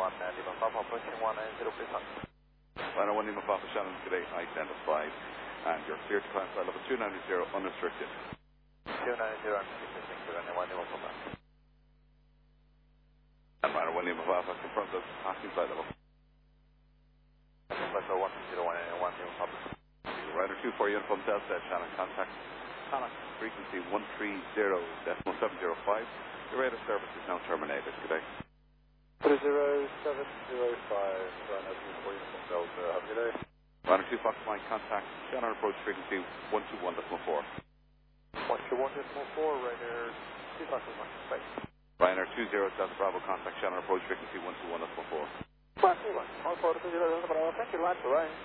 Lima Papa, approaching 190, please on. Runner 1 Lima Papa, Shannon, good day, identified. And you're clear to climb flight level 290, unrestricted. 290, unrestricted, running 1 Lima Papa. And runner 1 Lima Papa, confirm the passing flight level. Flight level 101 and 1 Lima Papa. Rider 24 Uniform Delta, Shannon, contact Palace, frequency 130.705. Your radar service is now terminated. Good day. 30705, Runner 24 Uniform Delta, have a good day. Runner 2 Fox Mike, contact Shannon, approach frequency 121.4. 121.4, Ryder 2 Fox Mike, bye. Ryder 20 Delta Bravo, contact Shannon, approach frequency 121.4. Thank you, line for line.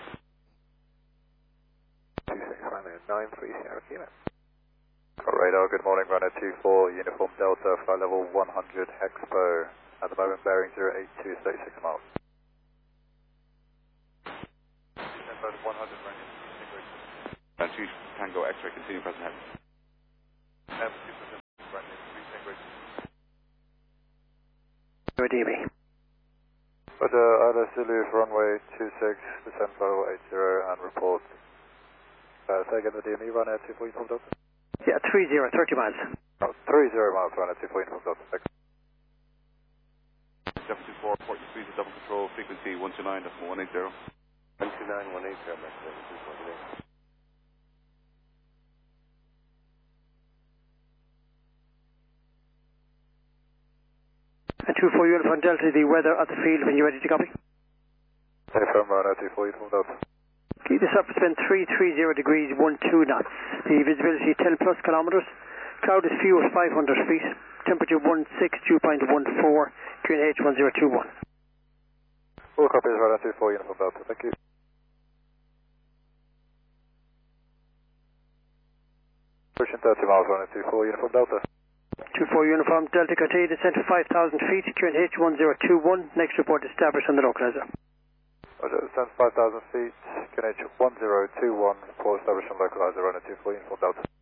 26 Sierra Kilo. Radar, good morning, runner 24, Uniform Delta, flight level 100, Expo. At the moment, bearing 082, 36 miles. About 100 running, And 2 Tango X-ray, continue present heading. and 2% running, 3 Stingray. DB. Ada Zulu, runway 26, descend flight level 80, and report. Say again the DME, runner 24, Uniform Delta? Yeah, 30 miles. Oh, 30 miles, runner 24, Uniform Delta. 724, port your speed to double control, frequency 129.180. 129.180, Max 72.8. And 24 Uniform Delta, the weather at the field when you're ready to copy. Confirm, runner 24, Uniform Delta. Okay, the surface wind 330 degrees, 12 knots. The visibility 10 plus kilometers. Cloud is few at 500 feet. Temperature 162.14, QNH 1021. All copies, runner 24, Uniform Delta. Thank you. Pushing 30 miles, runner 24, Uniform Delta. 24 Uniform Delta, continue descent to 5,000 feet, QNH 1021. Next report established on the localizer. Roger, descent 5,000 feet, QNH 1021, report established on localizer, runner 24, Uniform Delta.